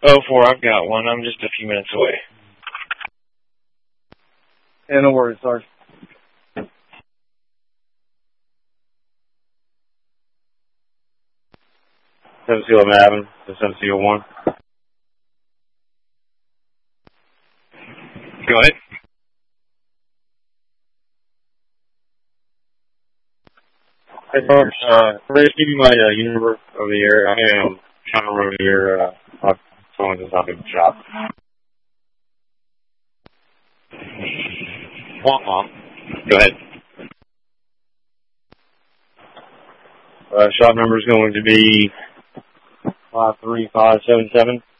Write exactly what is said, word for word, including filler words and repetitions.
Oh, four, I've got one. I'm just a few minutes away. Yeah, no worries, Sarge. seven C eleven Avenue, seven C one. Go ahead. Hey, folks, uh, ready to give you my uh, unit number over the air. I am trying to remember the year, uh, my phone is not in the shop. Womp Go ahead. Uh, shop number is going to be five three five seven seven.